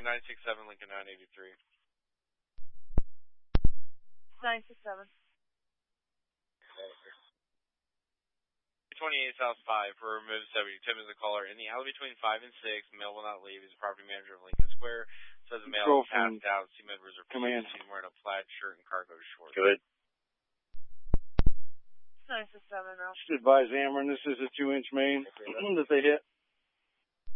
967 Lincoln 983. 967. 28 South 5 for remove 70. Tim is the caller. In the alley between 5 and 6, male will not leave. He's a property manager of Lincoln Square. Says the male passed out. C members are command. He's wearing a plaid shirt and cargo shorts. Good. 967 now. Just advise Ameren, this is a 2-inch main that they hit.